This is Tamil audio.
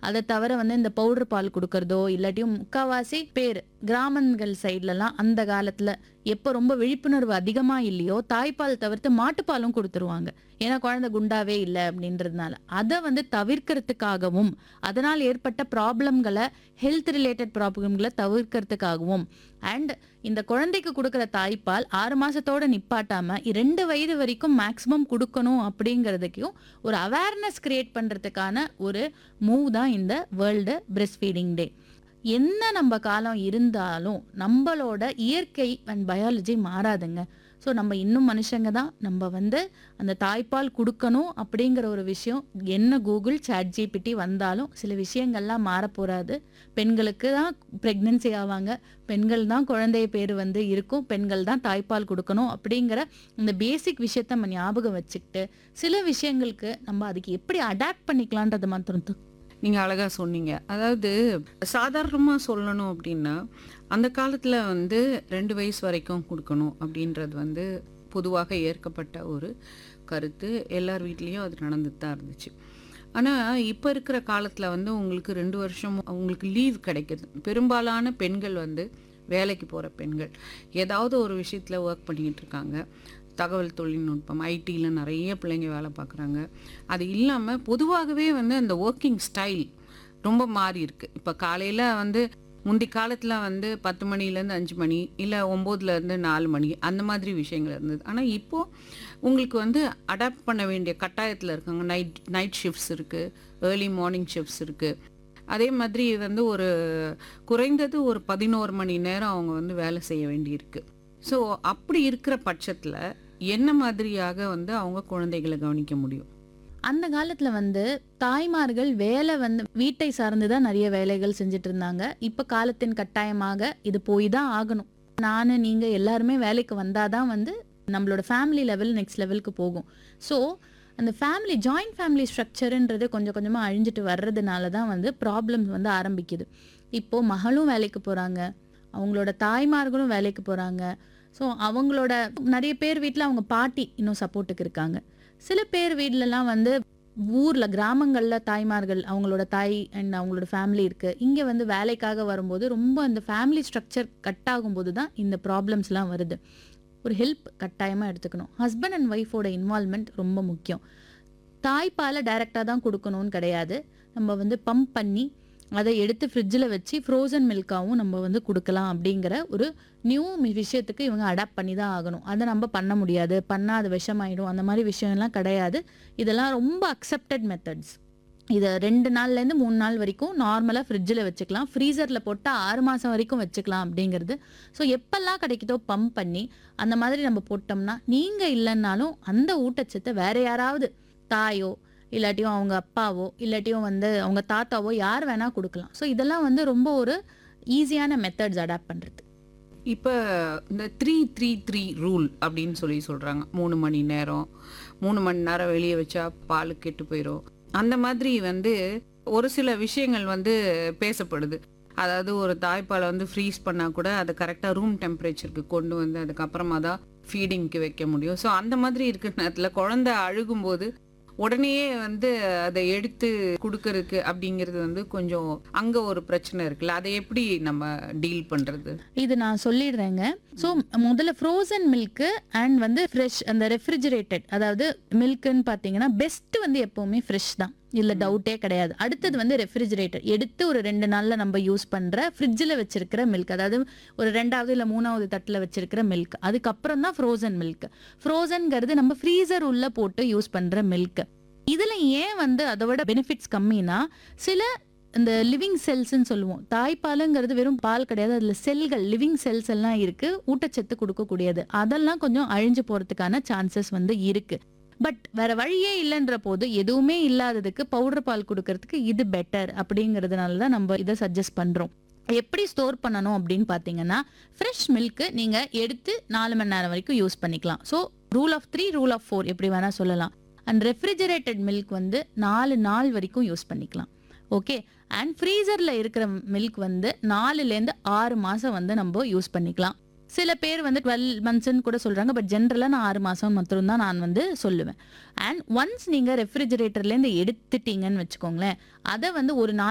அதை தவிர வந்து இந்த பவுடர் பால் கொடுக்கறதோ இல்லாட்டியும் முக்காவாசி பேர் கிராமங்கள் சைட்லலாம் அந்த காலத்துல எப்போ ரொம்ப விழிப்புணர்வு அதிகமா இல்லையோ தாய்ப்பால் தவிர்த்து மாட்டுப்பாலும் கொடுத்துருவாங்க. ஏன்னா குழந்தை குண்டாவே இல்லை அப்படின்றதுனால அதை வந்து தவிர்க்கிறதுக்காகவும் அதனால் ஏற்பட்ட ப்ராப்ளம்களை ஹெல்த் ரிலேட்டட் ப்ராப்ளம்களை தவிர்க்கிறதுக்காகவும் அண்ட் இந்த குழந்தைக்கு கொடுக்குற தாய்ப்பால் 6 மாசத்தோட நிப்பாட்டாம 2 வயது வரைக்கும் மேக்சிமம் கொடுக்கணும் அப்படிங்கிறதுக்கும் ஒரு அவேர்னஸ் கிரியேட் பண்றதுக்கான ஒரு மூவ் தான் இந்த வேர்ல்டு பிரெஸ்ட் ஃபீடிங் டே. என்ன நம்ம காலம் இருந்தாலும் நம்மளோட இயற்கை அண்ட் பயாலஜி மாறாதுங்க. ஸோ நம்ம இன்னும் மனுஷங்க தான். நம்ம வந்து அந்த தாய்ப்பால் கொடுக்கணும் அப்படிங்கிற ஒரு விஷயம் என்ன கூகுள் சாட் ஜிபிடி வந்தாலும் சில விஷயங்கள்லாம் மாறப்போறாது. பெண்களுக்கு தான் ப்ரெக்னென்சி ஆவாங்க, பெண்கள் தான் குழந்தைய பேர் வந்து இருக்கும், பெண்கள் தான் தாய்ப்பால் கொடுக்கணும் அப்படிங்கிற இந்த பேசிக் விஷயத்த நம்ம ஞாபகம் வச்சுக்கிட்டு சில விஷயங்களுக்கு நம்ம அதுக்கு எப்படி அடாப்ட் பண்ணிக்கலான்றதை மாத்திரம் நீங்க அழகா சொன்னீங்க. அதாவது சாதாரணமா சொல்லணும் அப்படின்னா, அந்த காலத்துல வந்து 2 வயசு வரைக்கும் கொடுக்கணும் அப்படின்றது வந்து பொதுவாக ஏற்கப்பட்ட ஒரு கருத்து. எல்லார் வீட்லயும் அது நடந்துட்டு தான் இருந்துச்சு. ஆனா இப்ப இருக்கிற காலத்துல வந்து உங்களுக்கு 2 வருஷம் உங்களுக்கு லீவ் கிடைக்குது. பெரும்பாலான பெண்கள் வந்து வேலைக்கு போற பெண்கள் ஏதாவது ஒரு விஷயத்துல ஒர்க் பண்ணிக்கிட்டு இருக்காங்க. தகவல் தொழில்நுட்பம் ஐடியில் நிறைய பிள்ளைங்க வேலை பார்க்குறாங்க. அது இல்லாமல் பொதுவாகவே வந்து அந்த ஒர்க்கிங் ஸ்டைல் ரொம்ப மாறி இருக்கு. இப்போ காலையில் வந்து முந்தி காலத்தில் வந்து 10 மணிலேருந்து 5 மணி இல்லை 9லேருந்து 4 மணி அந்த மாதிரி விஷயங்கள் இருந்தது. ஆனால் இப்போது உங்களுக்கு வந்து அடாப்ட் பண்ண வேண்டிய கட்டாயத்தில் இருக்காங்க. நைட் ஷிஃப்ட்ஸ் இருக்குது, ஏர்லி மார்னிங் ஷிஃப்ட்ஸ் இருக்குது. அதே மாதிரி வந்து ஒரு குறைந்தது ஒரு 11 மணி நேரம் அவங்க வந்து வேலை செய்ய வேண்டியிருக்கு. ஸோ அப்படி இருக்கிற பட்சத்தில் என்ன மாதிரியாக வந்து அவங்க குழந்தைகளை கவனிக்க முடியும்? அந்த காலத்துல வந்து தாய்மார்கள் வேலை வந்து வீட்டை சார்ந்துதான் நிறைய வேலைகள் செஞ்சுட்டு இருந்தாங்க. இப்ப காலத்தின் கட்டாயமாக இது போய் தான் ஆகணும். நானு நீங்க எல்லாருமே வேலைக்கு வந்தாதான் வந்து நம்மளோட ஃபேமிலி லெவல் நெக்ஸ்ட் லெவலுக்கு போகும். ஸோ அந்த ஃபேமிலி ஜாயிண்ட் ஃபேமிலி ஸ்ட்ரக்சருன்றது கொஞ்சம் கொஞ்சமாக அழிஞ்சிட்டு வர்றதுனால தான் வந்து ப்ராப்ளம்ஸ் வந்து ஆரம்பிக்குது. இப்போது மகளும் வேலைக்கு போகிறாங்க, அவங்களோட தாய்மார்களும் வேலைக்கு போகிறாங்க. ஸோ அவங்களோட நிறைய பேர் வீட்டில் அவங்க பாட்டி இன்னும் சப்போர்ட்டுக்கு இருக்காங்க. சில பேர் வீட்டிலலாம் வந்து ஊரில் கிராமங்களில் தாய்மார்கள் அவங்களோட தாய் அண்ட் அவங்களோட ஃபேமிலி இருக்குது. இங்கே வந்து வேலைக்காக வரும்போது ரொம்ப அந்த ஃபேமிலி ஸ்ட்ரக்சர் கட் ஆகும்போது தான் இந்த ப்ராப்ளம்ஸ்லாம் வருது. ஒரு ஹெல்ப் கட்டாயமாக எடுத்துக்கணும். ஹஸ்பண்ட் அண்ட் ஒய்ஃபோட இன்வால்மெண்ட் ரொம்ப முக்கியம். தாய்ப்பாலை டைரெக்டாக தான் கொடுக்கணும்னு கிடையாது. நம்ம வந்து பம்ப் பண்ணி அதை எடுத்து ஃப்ரிட்ஜில் வச்சு ஃப்ரோசன் மில்காவும் நம்ம வந்து கொடுக்கலாம் அப்படிங்கிற ஒரு நியூ விஷயத்துக்கு இவங்க அடாப்ட் பண்ணி தான் ஆகணும். அதை நம்ம பண்ண முடியாது, பண்ணால் அது விஷமாயிடும், அந்த மாதிரி விஷயம்லாம் கிடையாது. இதெல்லாம் ரொம்ப அக்செப்டட் மெத்தட்ஸ். இதை 2 நாள்லேருந்து 3 நாள் வரைக்கும் நார்மலாக ஃப்ரிட்ஜில் வச்சுக்கலாம். ஃப்ரீசரில் போட்டால் 6 மாதம் வரைக்கும் வச்சுக்கலாம் அப்படிங்கிறது. ஸோ எப்பெல்லாம் கிடைக்குதோ பம்ப் பண்ணி அந்த மாதிரி நம்ம போட்டோம்னா நீங்கள் இல்லைன்னாலும் அந்த ஊட்டச்சத்தை வேற யாராவது தாயோ இல்லாட்டியும் அவங்க அப்பாவோ இல்லாட்டியும் வந்து அவங்க தாத்தாவோ யார் வேணா கொடுக்கலாம். ஸோ இதெல்லாம் வந்து ரொம்ப ஒரு ஈஸியான மெத்தட்ஸ் அடாப்ட் பண்ணுறது. இப்போ இந்த 3-3-3 ரூல் அப்படின்னு சொல்கிறாங்க. 3 மணி நேரம் 3 மணி நேரம் வெளியே வச்சா பால் கெட்டு போயிடும். அந்த மாதிரி வந்து ஒரு சில விஷயங்கள் வந்து பேசப்படுது. அதாவது ஒரு தாய்ப்பாலை வந்து ஃப்ரீஸ் பண்ணால் கூட அதை கரெக்டாக ரூம் டெம்பரேச்சருக்கு கொண்டு வந்து அதுக்கப்புறமா தான் ஃபீடிங்க்கு வைக்க முடியும். ஸோ அந்த மாதிரி இருக்கிற நேரத்தில் குழந்தை அழுகும்போது உடனே வந்து அதை எடுத்து கொடுக்கறதுக்கு அப்படிங்கிறது வந்து கொஞ்சம் அங்கே ஒரு பிரச்சனை இருக்குல்ல, அதை எப்படி நம்ம டீல் பண்ணுறது? இது நான் சொல்லிடுறேங்க. ஸோ முதல்ல ஃப்ரோசன் மில்க்கு அண்ட் வந்து ஃப்ரெஷ் அந்த ரெஃப்ரிஜரேட்டட் அதாவது மில்க்குன்னு பார்த்தீங்கன்னா பெஸ்ட் வந்து எப்போவுமே ஃப்ரெஷ் தான், இல்லை டவுட்டே கிடையாது. அடுத்தது வந்து ரெஃப்ரிஜரேட்டர் எடுத்து ஒரு 2 நாளில் நம்ம யூஸ் பண்ணுற ஃப்ரிட்ஜில் வச்சிருக்கிற மில்க், அதாவது ஒரு 2வது இல்லை 3வது தட்டில் வச்சிருக்கிற மில்க். அதுக்கப்புறம் தான் ஃப்ரோசன் மில்க். ஃப்ரோசன்கிறது நம்ம ஃப்ரீசர் உள்ள போட்டு யூஸ் பண்ணுற மில்க். இதில் ஏன் வந்து அதோட பெனிஃபிட்ஸ் கம்மினா சில இந்த லிவிங் செல்ஸ்ன்னு சொல்லுவோம். தாய்ப்பாலுங்கிறது வெறும் பால் கிடையாது, அதில் செல்கள் லிவிங் செல்ஸ் எல்லாம் இருக்குது, ஊட்டச்சத்து கொடுக்கக்கூடியது. அதெல்லாம் கொஞ்சம் அழிஞ்சு போகிறதுக்கான சான்சஸ் வந்து இருக்குது. பட் வேற வழியே இல்லைன்ற போது எதுவுமே இல்லாததுக்கு பவுடர் பால் கொடுக்கறதுக்கு இது பெட்டர் அப்படிங்கிறதுனால தான் நம்ம இதை சஜஸ்ட் பண்ணுறோம். எப்படி ஸ்டோர் பண்ணணும் அப்படின்னு பார்த்தீங்கன்னா ஃப்ரெஷ் மில்க்கு நீங்கள் எடுத்து 4 மணி நேரம் வரைக்கும் யூஸ் பண்ணிக்கலாம். So rule of 3 rule of 4 எப்படி வேணால் சொல்லலாம். அண்ட் ரெஃப்ரிஜரேட்டட் மில்க் வந்து 4 நாள் வரைக்கும் யூஸ் பண்ணிக்கலாம். ஓகே. அண்ட் ஃப்ரீசரில் இருக்கிற மில்க் வந்து 4லேருந்து 6 மாதம் வந்து நம்ம யூஸ் பண்ணிக்கலாம். சில பேர் வந்து 12 monthsன்னு கூட சொல்கிறாங்க. பட் ஜென்ரலாக நான் 6 மாதம் மட்டும்தான் நான் வந்து சொல்லுவேன். அண்ட் ஒன்ஸ் நீங்கள் ரெஃப்ரிஜரேட்டர்லேருந்து எடுத்துட்டீங்கன்னு வச்சுக்கோங்களேன், அதை வந்து ஒரு நாள்